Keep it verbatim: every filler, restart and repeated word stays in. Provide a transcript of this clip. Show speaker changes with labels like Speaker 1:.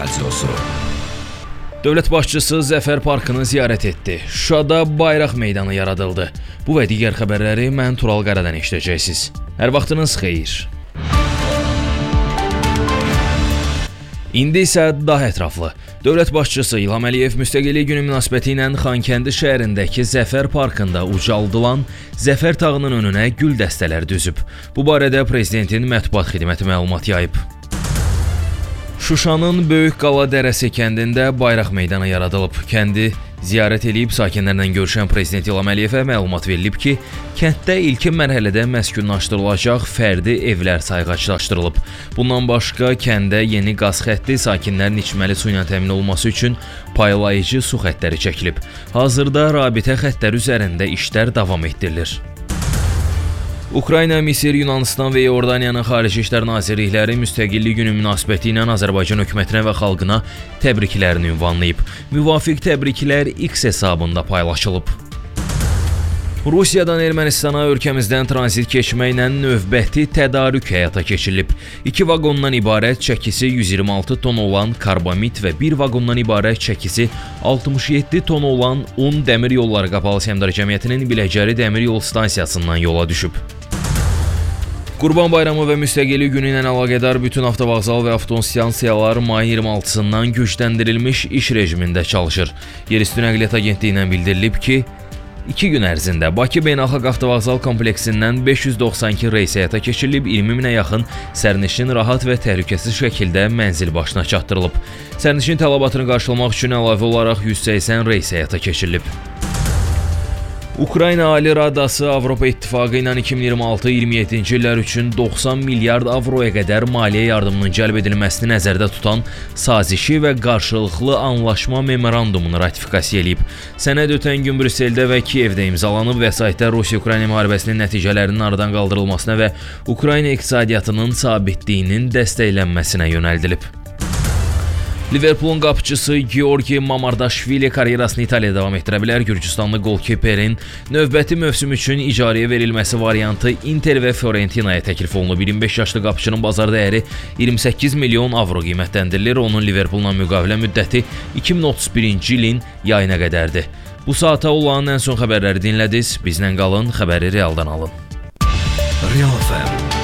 Speaker 1: Radiosu.
Speaker 2: Dövlət başçısı Zəfər parkını ziyarət etdi. Şuşada bayraq meydanı yaradıldı. Bu və digər xəbərləri mən Tural Qaradan eşidəcəksiniz. Hər vaxtınız xeyir. İndi isə daha ətraflı. Dövlət başçısı İlham Əliyev Müstəqillik günü münasibəti ilə Xankəndi şəhərindəki Zəfər parkında ucaldılan Zəfər tağının önünə gül dəstələri düzüb. Bu barədə prezidentin mətbuat xidməti məlumat yayıb. Şuşanın Böyük Qala Dərəsi kəndində bayraq meydanı yaradılıb. Kəndi ziyarət edib sakinlərlə görüşən Prezident İlham Əliyevə məlumat verilib ki, kənddə ilkin mərhələdə məskunlaşdırılacaq fərdi evlər sayğaclaşdırılıb. Bundan başqa kəndə yeni qaz xətti, sakinlərin içməli su ilə təmin olunması üçün paylayıcı su xəttləri çəkilib. Hazırda rabitə xəttləri üzərində işlər davam etdirilir. Ukrayna, Misir, Yunanistan və Yordaniyanın Xarici İşlər Nazirlikləri Müstəqillik günü münasibəti ilə Azərbaycan hökumətinə və xalqına təbriklərini ünvanlayıb. Müvafiq təbriklər X hesabında paylaşılıb. Rusiyadan Ermənistana ölkəmizdən tranzit keçməklə növbəti tədarük həyata keçirilib. İki vaqondan ibarət çəkisi yüz iyirmi altı ton olan karbamid və bir vaqondan ibarət çəkisi altmış yeddi ton olan un Dəmir Yolları Qapalı Səhmdar Cəmiyyətinin Biləcəri Dəmir Yol stansiyasından yola düşüb. Qurban Bayramı və Müstəqillik günü ilə əlaqədar bütün avtovağzal və avtostansiyalar mayın iyirmi altısından gücləndirilmiş iş rejimində çalışır. Yerüstü Nəqliyyat Agentliyindən bildirilib ki, İki gün ərzində Bakı Beynəlxalq Avtovağzal kompleksindən beş yüz doxsan iki reys həyata keçirilib, iyirmi minə yaxın sərnişin rahat və təhlükəsiz şəkildə mənzil başına çatdırılıb. Sərnişin tələbatını qarşılamaq üçün əlavə olaraq yüz səksən reys həyata keçirilib. Ukrayna Ali Radası Avropa İttifaqı ilə iki min iyirmi altı iyirmi yeddinci illər üçün doxsan milyard avroya qədər maliyyə yardımının cəlb edilməsini nəzərdə tutan sazişi və qarşılıqlı anlaşma memorandumunu ratifikasiya edib. Sənəd ötən gün Brüsseldə və Kiyevdə imzalanıb. Vəsaitdə Rusiya-Ukrayna müharibəsinin nəticələrinin aradan qaldırılmasına və Ukrayna iqtisadiyyatının sabitliyinin dəstəklənməsinə yönəldilib. Liverpoolun qapıçısı Georgi Mamardaşvili karyerasını İtaliyada davam etdirə bilər. Gürcüstanlı qolkiperin növbəti mövsüm üçün icarəyə verilməsi variantı Inter və Fiorentinaya təklif olunub. iyirmi beş yaşlı qapıçının bazar dəyəri iyirmi səkkiz milyon avro qiymətləndirilir. Onun Liverpoolla müqavilə müddəti iki min otuz birinci ilin yayına qədərdir. Bu saata olan ən son xəbərləri dinlədiniz. Bizlə qalın, xəbəri realdan alın.
Speaker 1: Real F M